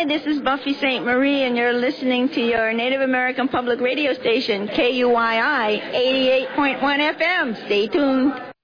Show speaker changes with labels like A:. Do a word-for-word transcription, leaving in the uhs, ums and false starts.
A: Hi, this is Buffy Saint Marie, and you're listening to your Native American Public Radio Station, K U Y I, eighty-eight point one F M. Stay tuned.